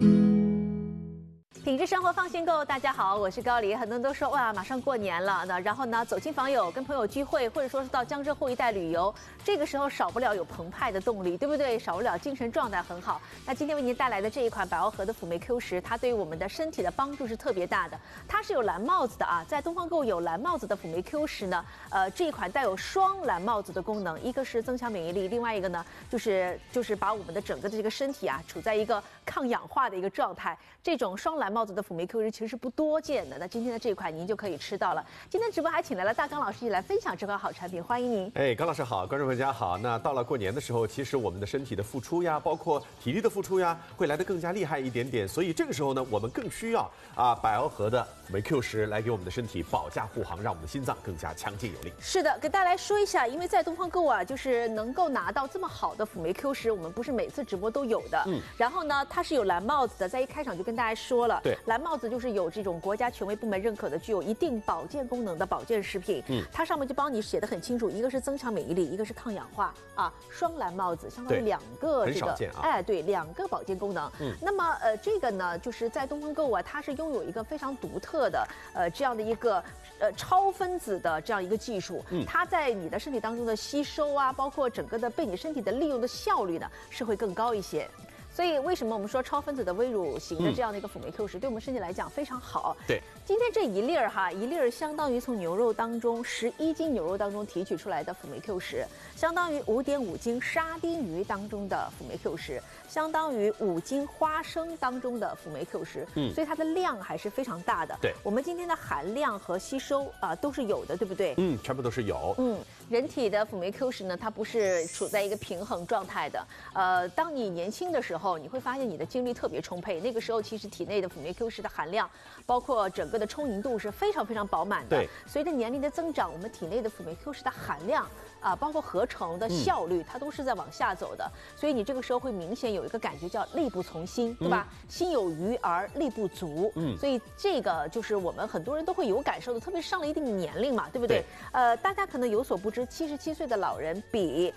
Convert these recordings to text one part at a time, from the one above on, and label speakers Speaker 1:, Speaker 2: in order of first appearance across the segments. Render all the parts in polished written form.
Speaker 1: 品质生活放心购，大家好，我是高黎。很多人都说哇，马上过年了，然后呢，走亲访友、跟朋友聚会，或者说是到江浙沪一带旅游，这个时候少不了有澎湃的动力，对不对？少不了精神状态很好。那今天为您带来的这一款百奥和的辅酶 Q10，它对于我们的身体的帮助是特别大的。它是有蓝帽子的啊，在东方购有蓝帽子的辅酶 Q10呢，这一款带有双蓝帽子的功能，一个是增强免疫力，另外一个呢就是把我们的整个的这个身体啊处在一个抗氧化的一个状态。这种双蓝帽子的辅酶 Q10其实是不多见的，那今天的这一款您就可以吃到了。今天直播还请来了大刚老师一起来分享这款好产品，欢迎您。
Speaker 2: 哎，刚老师好，观众朋友大家好。那到了过年的时候，其实我们的身体的付出呀，包括体力的付出呀，会来得更加厉害一点点。所以这个时候呢，我们更需要百奥和的辅酶 Q10来给我们的身体保驾护航，让我们的心脏更加强劲有力。
Speaker 1: 是的，给大家来说一下，因为在东方购啊，就是能够拿到这么好的辅酶 Q10，我们不是每次直播都有的。然后呢，它是有蓝帽子的，在一开场就跟大家说了，
Speaker 2: 对，
Speaker 1: 蓝帽子就是有这种国家权威部门认可的，具有一定保健功能的保健食品。它上面就帮你写得很清楚，一个是增强免疫力，一个是抗氧化啊，双蓝帽子，相当于两个这个，对，两个保健功能。那么这个呢，就是在东方购啊，它是拥有一个非常独特的这样的一个超分子的这样一个技术，它在你的身体当中的吸收啊，包括整个的被你身体的利用的效率呢，是会更高一些。所以为什么我们说超分子的微乳型的这样的一个辅酶 Q10对我们身体来讲非常好？
Speaker 2: 对，
Speaker 1: 今天这一粒儿哈，一粒儿相当于从牛肉当中11斤牛肉当中提取出来的辅酶 Q10，相当于5.5斤沙丁鱼当中的辅酶 Q10，相当于5斤花生当中的辅酶 Q10，所以它的量还是非常大的。
Speaker 2: 对，
Speaker 1: 我们今天的含量和吸收啊都是有的，对不对？
Speaker 2: 全部都是有。
Speaker 1: 人体的辅酶 Q10呢，它不是处在一个平衡状态的。当你年轻的时候，你会发现你的精力特别充沛，那个时候其实体内的辅酶 Q10的含量，包括整个的充盈度是非常非常饱满的。
Speaker 2: 对，
Speaker 1: 随着年龄的增长，我们体内的辅酶 Q10的含量啊，包括合成的效率，它都是在往下走的。所以你这个时候会明显有一个感觉叫力不从心，对吧？心有余而力不足。所以这个就是我们很多人都会有感受的，特别是上了一定年龄嘛，对不对？大家可能有所不知，77岁的老人比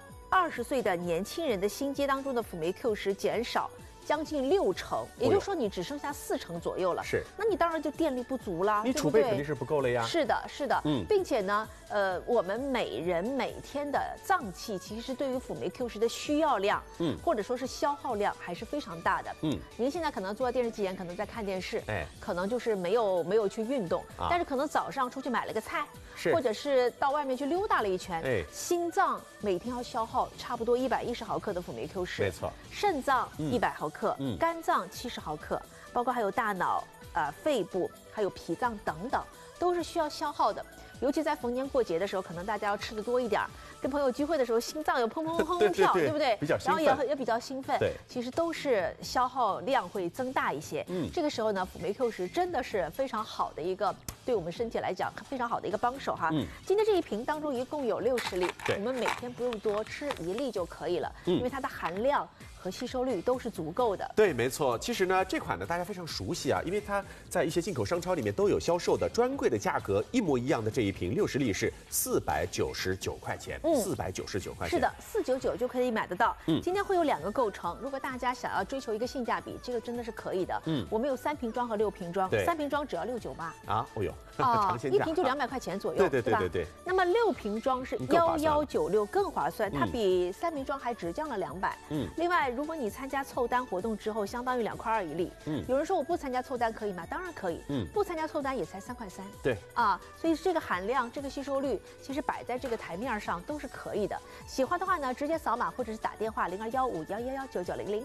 Speaker 1: 20岁的年轻人的心肌当中的辅酶 Q10减少将近60%，也就是说你只剩下40%左右了。
Speaker 2: 是，
Speaker 1: 那你当然就电力不足啦，
Speaker 2: 你储备肯定是不够了呀。
Speaker 1: 是的，是的，并且呢，我们每人每天的脏器其实对于辅酶 Q10的需要量，或者说是消耗量还是非常大的。您现在可能坐在电视机前，可能在看电视，可能就是没有去运动，但是可能早上出去买了个菜，或者是到外面去溜达了一圈，心脏每天要消耗差不多110毫克的辅酶 Q10，
Speaker 2: 没错，
Speaker 1: 肾脏100毫克，肝脏70毫克，包括还有大脑、肺部，还有脾脏等等，都是需要消耗的。尤其在逢年过节的时候，可能大家要吃的多一点，跟朋友聚会的时候，心脏有砰砰砰砰跳，对不对？
Speaker 2: 比较兴奋，
Speaker 1: 然后也比较兴奋。
Speaker 2: 对，
Speaker 1: 其实都是消耗量会增大一些。这个时候呢，辅酶 Q10真的是非常好的一个，对我们身体来讲非常好的一个帮手哈。今天这一瓶当中一共有60粒，我们每天不用多，吃1粒就可以了，因为它的含量和吸收率都是足够的。
Speaker 2: 对，没错。其实呢，这款呢大家非常熟悉啊，因为它在一些进口商超里面都有销售的，专柜的价格一模一样的这一瓶60粒是499块钱，499块钱。
Speaker 1: 是的，499就可以买得到。今天会有2个构成，如果大家想要追求一个性价比，这个真的是可以的。我们有3瓶装和6瓶装，3瓶装只要698
Speaker 2: 啊，哦呦，尝鲜价，
Speaker 1: 一瓶就200块钱左右，
Speaker 2: 对。
Speaker 1: 那么6瓶装是1196，更划算，它比3瓶装还直降了200。另外，如果你参加凑单活动之后，相当于2块2一粒。有人说我不参加凑单可以吗？当然可以。不参加凑单也才3块3。
Speaker 2: 对
Speaker 1: 啊，所以这个含量、这个吸收率，其实摆在这个台面上都是可以的。喜欢的话呢，直接扫码或者是打电话021511119900。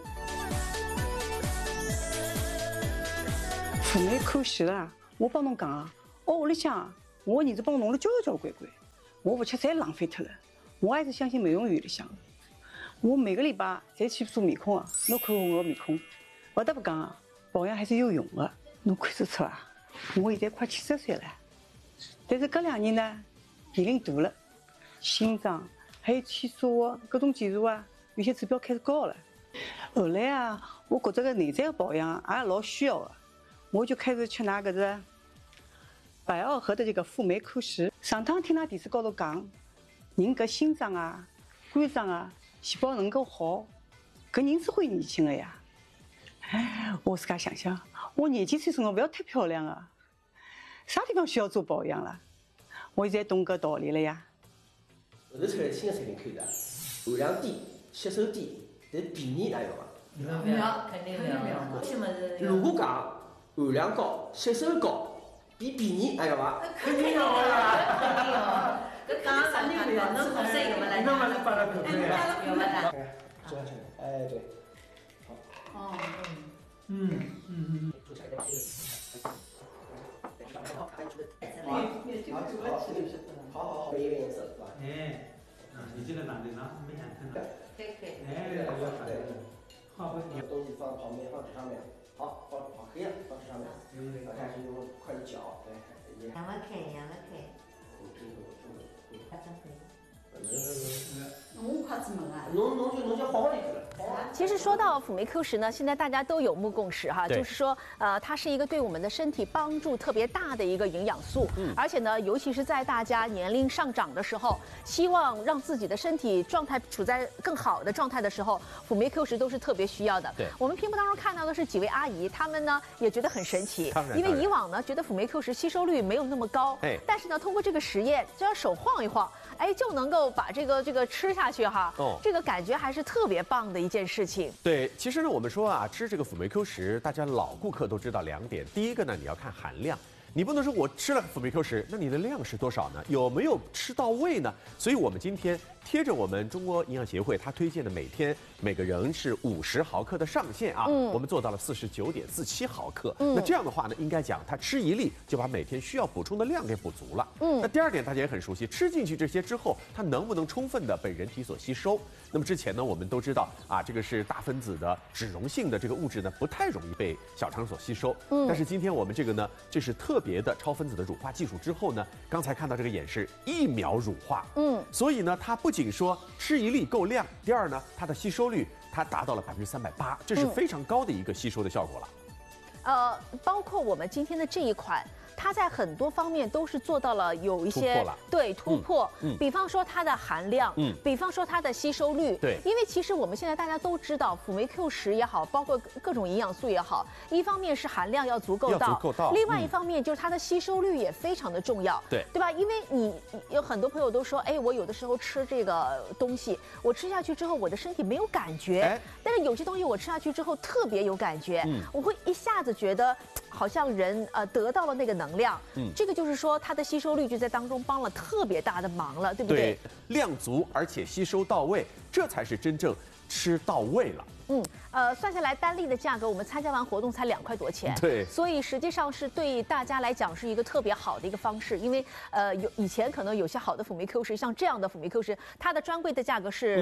Speaker 3: 辅酶 Q10啊，我帮侬讲啊，屋里向我儿子帮我弄了交交关关，我不吃侪浪费脱了。我还是相信美容院里向的。我每个礼拜侪去做面孔啊，侬看我面孔，不得不讲啊，保养还是有用的。侬看得出啊，我现在快70岁了，但是搿2年呢，年龄大了，心脏还有气刷各种检查啊，有些指标开始高了。后来啊，我觉着搿内在的保养也老需要的，我就开始吃㑚搿只百奥和的这个辅酶 Q10。上趟听㑚电视高头讲，人搿心脏啊、肝脏啊细胞能够好，搿人是会年轻的呀。 我自家想想，我年纪最重要不要太漂亮啊，啥地方需要做保养了？我现在懂搿道理了呀。
Speaker 4: 后头出来新的产品看的，含量低、吸收低，但便宜也要伐？
Speaker 5: 要，肯定要。什么是？
Speaker 4: 如果讲含量高、吸收高，比便宜也要伐？
Speaker 5: 肯定要呀，肯定要。搿讲啥人不要？侬红色有没来？
Speaker 4: 侬还是把它口水
Speaker 5: 啊？有没来？
Speaker 4: 做下去，哎对，好。
Speaker 5: 哦，
Speaker 4: 做下来。好，一个颜色是吧？
Speaker 6: 哎，你这个哪里呢？没想看到。
Speaker 5: 可以。
Speaker 6: 哎，好，
Speaker 4: 东西放旁边，放纸上面。好，可以了，放纸上面。看是用筷子搅，对。
Speaker 5: 让我看。我筷子没啊。
Speaker 4: 侬就好一个。
Speaker 1: 其实说到辅酶 Q 十呢，现在大家都有目共识哈，就是说，它是一个对我们的身体帮助特别大的一个营养素，而且呢，尤其是在大家年龄上涨的时候，希望让自己的身体状态处在更好的状态的时候，辅酶 Q 十都是特别需要的。
Speaker 2: 对，
Speaker 1: 我们屏幕当中看到的是几位阿姨，她们呢也觉得很神奇，因为以往呢觉得辅酶 Q 十吸收率没有那么高，但是呢通过这个实验，只要手晃一晃，哎，就能够把这个吃下去哈，这个感觉还是特别棒的一件事情。
Speaker 2: 对，其实呢，我们说啊，吃这个辅酶 Q 十，大家老顾客都知道2点。第一个呢，你要看含量，你不能说我吃了辅酶 Q 十，那你的量是多少呢？有没有吃到位呢？所以我们今天贴着我们中国营养协会它推荐的每个人是50毫克的上限啊，我们做到了49.47毫克。那这样的话呢，应该讲它吃一粒就把每天需要补充的量给补足了。那第二点大家也很熟悉，吃进去这些之后，它能不能充分的被人体所吸收？那么之前呢，我们都知道啊，这个是大分子的脂溶性的这个物质呢，不太容易被小肠所吸收。但是今天我们这个呢，这是特别的超分子的乳化技术之后呢，刚才看到这个演示1秒乳化。所以呢，它不仅说吃一粒够量，第二呢，它的吸收率它达到了380%，这是非常高的一个吸收的效果了。
Speaker 1: 包括我们今天的这一款。它在很多方面都是做到了有一些突破，比方说它的含量，比方说它的吸收率，
Speaker 2: 对，
Speaker 1: 因为其实我们现在大家都知道，辅酶 Q 十也好，包括各种营养素也好，一方面是含量要足够到，另外一方面就是它的吸收率也非常的重要，对吧？因为你有很多朋友都说，哎，我有的时候吃这个东西，我吃下去之后我的身体没有感觉，但是有些东西我吃下去之后特别有感觉，我会一下子觉得好像人得到了那个能量，这个就是说它的吸收率就在当中帮了特别大的忙了，对不对？
Speaker 2: 对，量足而且吸收到位，这才是真正吃到位了。
Speaker 1: 算下来单粒的价格，我们参加完活动才2块多钱，
Speaker 2: 对，
Speaker 1: 所以实际上是对大家来讲是一个特别好的一个方式，因为以前可能有些好的辅酶 Q 十，像这样的辅酶 Q 十，它的专柜的价格是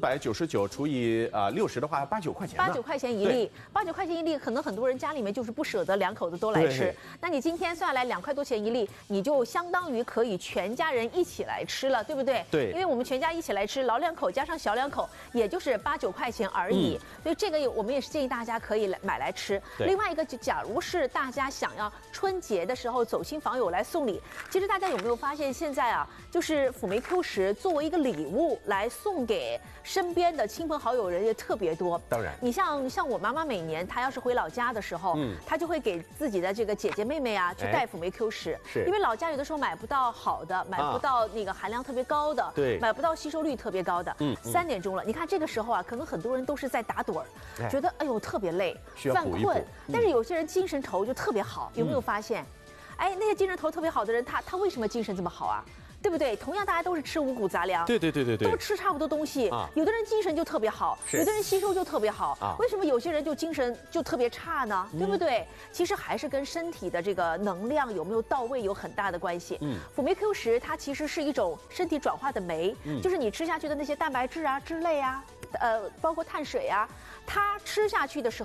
Speaker 2: 499除以60的话，89块钱
Speaker 1: ，89块钱一粒，89块钱一粒，可能很多人家里面就是不舍得2口子都来吃，那你今天算下来2块多钱一粒，你就相当于可以全家人一起来吃了，对不对？
Speaker 2: 对，
Speaker 1: 因为我们全家一起来吃，老2口加上小2口，也就是8、9块钱而已，所以这个我们也是建议大家可以买来吃。另外一个，就假如是大家想要春节的时候走亲访友来送礼，其实大家有没有发现现在啊，就是辅酶 Q 十作为一个礼物来送给身边的亲朋好友人也特别多。
Speaker 2: 当然，
Speaker 1: 你像我妈妈每年她要是回老家的时候，她就会给自己的这个姐姐妹妹啊去带辅酶 Q 十，因为老家有的时候买不到好的，买不到那个含量特别高的，
Speaker 2: 对，
Speaker 1: 买不到吸收率特别高的。3点钟了，你看这个时候啊，可能很多人都是在打盹儿。觉得哎呦特别累，犯困，但是有些人精神头就特别好，有没有发现？哎，那些精神头特别好的人，他为什么精神这么好啊？对不对？同样大家都是吃五谷杂粮，
Speaker 2: 对，
Speaker 1: 都吃差不多东西。有的人精神就特别好，有的人吸收就特别好。为什么有些人就精神就特别差呢？对不对？其实还是跟身体的这个能量有没有到位有很大的关系。辅酶 Q 十它其实是一种身体转化的酶，就是你吃下去的那些蛋白质啊、脂类啊，包括碳水啊，它吃下去的时候。